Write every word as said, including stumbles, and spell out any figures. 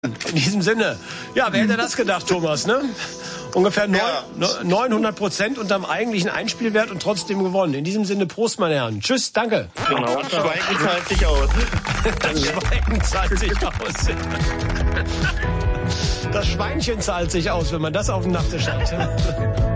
In diesem Sinne. Ja, wer hätte das gedacht, Thomas, ne? Ungefähr Ja. neunhundert Prozent unterm eigentlichen Einspielwert und trotzdem gewonnen. In diesem Sinne, Prost, meine Herren. Tschüss, danke. Genau, das Schweigen zahlt sich aus. Das Schweigen zahlt sich aus. Das Schweinchen zahlt sich aus, wenn man das auf dem Nachttisch hat.